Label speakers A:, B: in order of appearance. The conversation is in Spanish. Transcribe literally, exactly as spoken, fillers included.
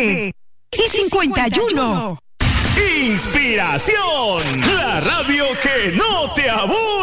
A: nueve y cincuenta y uno.
B: Inspiración, la radio que no te aburre.